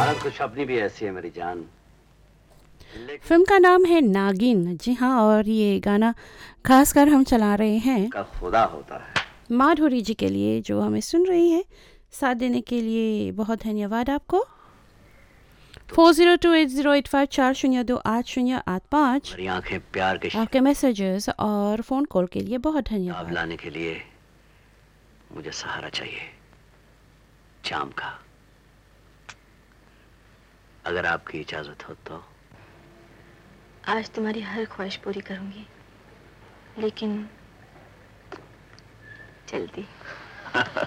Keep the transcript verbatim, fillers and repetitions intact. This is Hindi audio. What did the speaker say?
महाराज कुछ अपनी भी ऐसी है मेरी जान। फिल्म का नाम है नागिन। जी हाँ, और ये गाना खासकर हम चला रहे हैं का खुदा होता है माधुरी जी के लिए, जो हमें सुन रही है। साथ देने के लिए बहुत धन्यवाद आपको। Four zero two eight zero eight five चार शून्य दो आठ शून्य आठ पाँच। मेरी आंखें प्यार के आपके मैसेजेस और फ़ोन कॉल के लिए बहुत शराब धन्यवाद। लाने के लिए मुझे सहारा चाहिए शाम का। अगर आपकी इजाजत हो तो आज तुम्हारी हर ख्वाहिश पूरी करूंगी, लेकिन जल्दी।